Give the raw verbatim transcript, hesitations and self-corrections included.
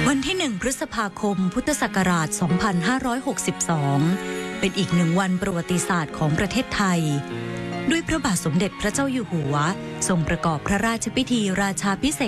วันที่หนึ่งพฤษภาคมพุทธศักราช สองพันห้าร้อยหกสิบสอง เป็นอีกหนึ่งวันประวัติศาสตร์ของประเทศไทยด้วยพระบาทสมเด็จพระเจ้าอยู่หัวทรงประกอบพระราชพิธีราชาภิเษก